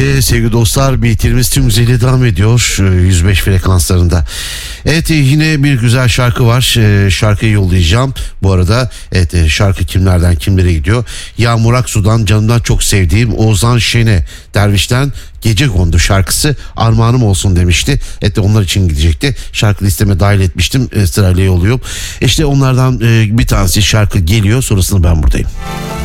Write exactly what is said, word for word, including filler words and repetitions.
birlikte sevgili dostlar, bitirimiz tüm güzeli devam ediyor yüz beş frekanslarında. Evet, yine bir güzel şarkı var. Şarkıyı yollayacağım. Bu arada evet, şarkı kimlerden kimlere gidiyor? Yağmur Aksu'dan canımdan çok sevdiğim Oğuzhan Şen'e, Derviş'ten Gece Kondu şarkısı armağanım olsun demişti. Evet, onlar için gidecekti. Şarkı listeme dahil etmiştim. E, sırayla yolluyorum. İşte onlardan e, bir tanesi şarkı geliyor. Sonrasında ben buradayım.